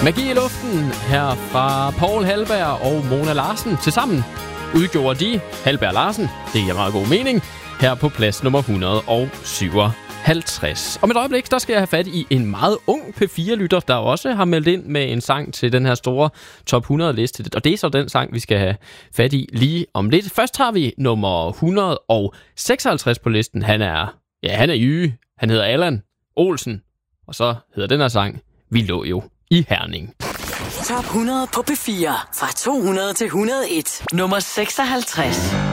Magi i luften her fra Paul Halberg og Mona Larsen. Tilsammen udgjorde de Halberg Larsen, det giver meget god mening, her på plads nummer 157. Om et øjeblik, der skal jeg have fat i en meget ung P4-lytter, der også har meldt ind med en sang til den her store top 100-liste. Og det er så den sang, vi skal have fat i lige om lidt. Først har vi nummer 156 på listen. Han er Jyge. Han hedder Allan Olsen. Og så hedder den her sang, Vi lå jo i Herning. Top 100 på P4. Fra 200 til 101. Nummer 56.